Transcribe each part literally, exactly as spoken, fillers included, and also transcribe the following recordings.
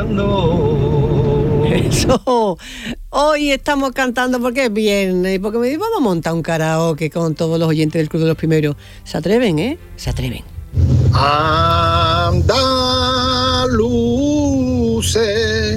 cantando. Eso. Hoy estamos cantando porque es viernes, porque me vamos a montar un karaoke con todos los oyentes del Club de los Primeros. Se atreven, ¿eh? Se atreven. Andaluces,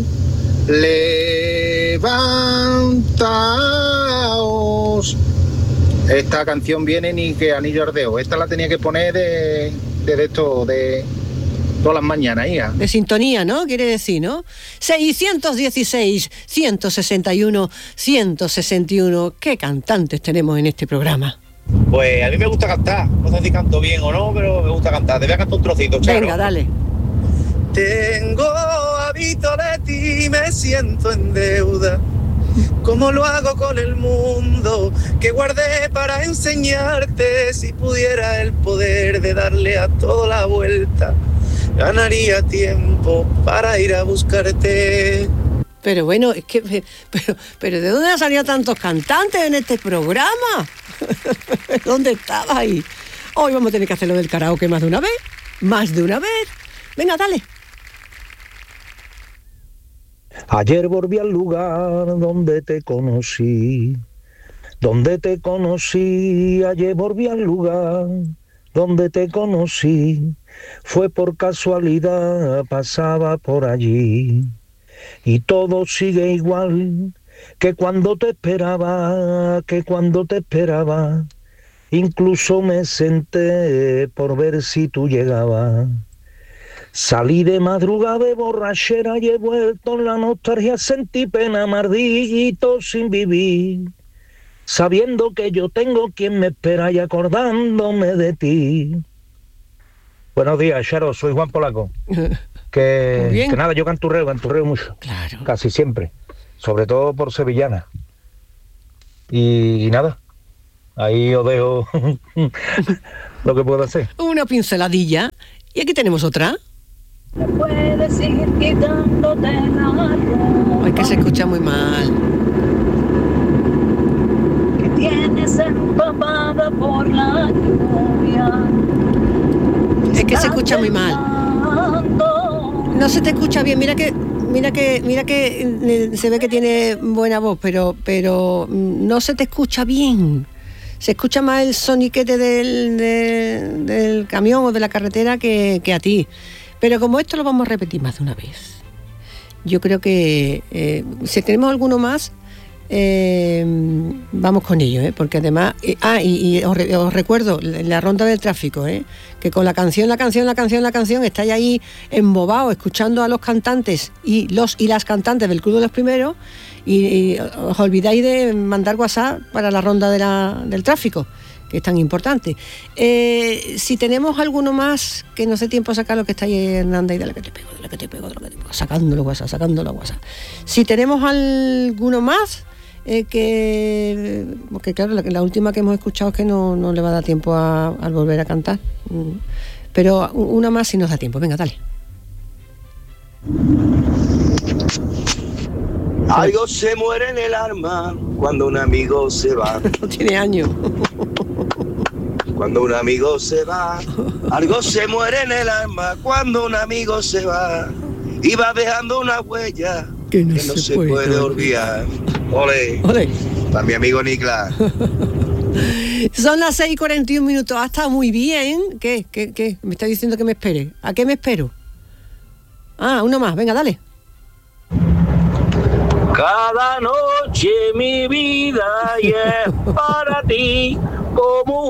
levantaos. Esta canción viene ni que anillo al dedo. Esta la tenía que poner de, de, de esto, de todas las mañanas, hija. De sintonía, ¿no? Quiere decir, ¿no? seiscientos dieciséis, ciento sesenta y uno, ciento sesenta y uno. ¿Qué cantantes tenemos en este programa? Pues a mí me gusta cantar. No sé si canto bien o no, pero me gusta cantar. Te voy a cantar un trocito, Charo. Venga, dale. Tengo hábito de ti, me siento en deuda. ¿Cómo lo hago con el mundo que guardé para enseñarte? Si pudiera el poder de darle a todo la vuelta, ganaría tiempo para ir a buscarte. Pero bueno, es que... Pero, pero ¿de dónde han salido tantos cantantes en este programa? ¿Dónde estabas ahí? Hoy vamos a tener que hacerlo del karaoke más de una vez. Más de una vez. Venga, dale. Ayer volví al lugar donde te conocí, donde te conocí, ayer volví al lugar donde te conocí, fue por casualidad, pasaba por allí, y todo sigue igual que cuando te esperaba, que cuando te esperaba, incluso me senté por ver si tú llegabas. Salí de madrugada de borrachera y he vuelto en la nostalgia, sentí pena, mardillito sin vivir, sabiendo que yo tengo quien me espera y acordándome de ti. Buenos días, Charo, soy Juan Polaco. Que, que nada, yo canturreo, canturreo mucho. Claro. Casi siempre, sobre todo por sevillana. Y, y nada, ahí os dejo lo que puedo hacer. Una pinceladilla. Y aquí tenemos otra. Puedes ir quitándote la ropa. Ay, que se escucha muy mal. Que tienes empapada por la lluvia. Es que se escucha muy mal. No se te escucha bien. Mira que, mira que, mira que se ve que tiene buena voz, pero, pero no se te escucha bien. Se escucha más el soniquete del, de, del camión o de la carretera que, que a ti. Pero como esto lo vamos a repetir más de una vez, yo creo que eh, si tenemos alguno más, eh, vamos con ello, ¿eh? Porque además... Eh, ah, y, y os, re, os recuerdo, la ronda del tráfico, ¿eh? Que con la canción, la canción, la canción, la canción, estáis ahí embobados, escuchando a los cantantes y los y las cantantes del Club de los Primeros, y, y os olvidáis de mandar WhatsApp para la ronda de la, del tráfico, que es tan importante. Eh, si tenemos alguno más, que no sé tiempo a sacar lo que está ahí, Hernanda, y de la que te pego, de la que te pego, de la que te pego, sacándolo WhatsApp, sacándolo WhatsApp. Si tenemos alguno más, eh, que... Porque claro, la, la última que hemos escuchado es que no, no le va a dar tiempo a, a volver a cantar. Pero una más si nos da tiempo. Venga, dale. Algo se muere en el alma cuando un amigo se va. No tiene años. Cuando un amigo se va, algo se muere en el alma cuando un amigo se va y va dejando una huella que no, que no se, se puede, puede olvidar. Ole, Ole. Para mi amigo Niklas. Son las seis y cuarenta y un minutos. Ha estado muy bien. ¿Qué? ¿Qué? ¿Qué? Me está diciendo que me espere. ¿A qué me espero? Ah, uno más. Venga, dale. Cada noche mi vida y es para ti como